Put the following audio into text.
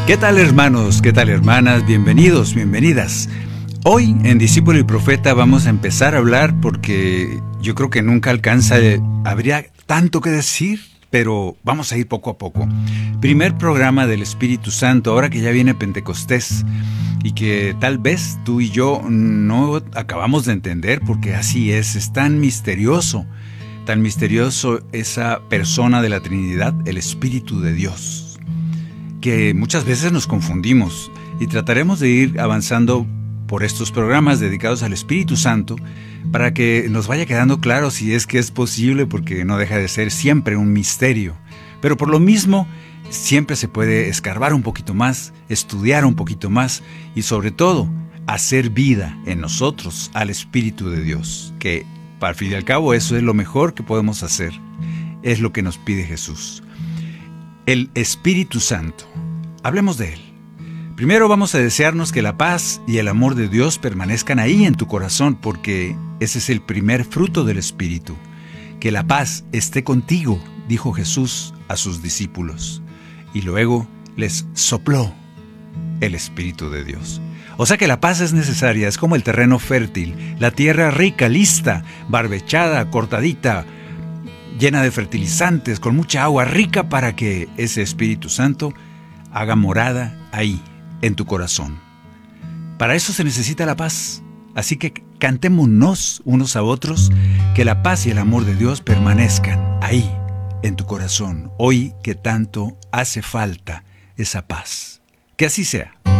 ¿Qué tal, hermanos? ¿Qué tal, hermanas? Bienvenidos, bienvenidas. Hoy en Discípulo y Profeta vamos a empezar a hablar porque yo creo que nunca alcanza, habría tanto que decir, pero vamos a ir poco a poco. Primer programa del Espíritu Santo, ahora que ya viene Pentecostés y que tal vez tú y yo no acabamos de entender porque así es tan misterioso esa persona de la Trinidad, el Espíritu de Dios, que muchas veces nos confundimos y trataremos de ir avanzando por estos programas dedicados al Espíritu Santo para que nos vaya quedando claro si es que es posible, porque no deja de ser siempre un misterio. Pero por lo mismo, siempre se puede escarbar un poquito más, estudiar un poquito más y sobre todo, hacer vida en nosotros al Espíritu de Dios, que al fin y al cabo eso es lo mejor que podemos hacer, es lo que nos pide Jesús. El Espíritu Santo. Hablemos de él. Primero vamos a desearnos que la paz y el amor de Dios permanezcan ahí en tu corazón, porque ese es el primer fruto del Espíritu. Que la paz esté contigo, dijo Jesús a sus discípulos. Y luego les sopló el Espíritu de Dios. O sea que la paz es necesaria, es como el terreno fértil, la tierra rica, lista, barbechada, cortadita, llena de fertilizantes, con mucha agua rica para que ese Espíritu Santo haga morada ahí, en tu corazón. Para eso se necesita la paz. Así que cantémonos unos a otros que la paz y el amor de Dios permanezcan ahí, en tu corazón, hoy que tanto hace falta esa paz. Que así sea.